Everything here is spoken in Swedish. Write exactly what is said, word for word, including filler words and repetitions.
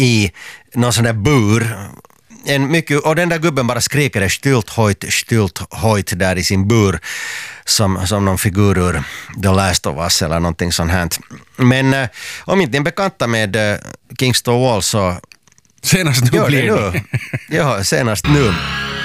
i någon sån där bur. En mycket, och den där gubben bara skriker det stylt hojt, stylt hojt där i sin bur som, som någon figur ur The Last of Us eller någonting sånt här. Men äh, om inte ni är bekanta med äh, Kingston Wall så senast nu gör blir det nu. Ja, senast nu.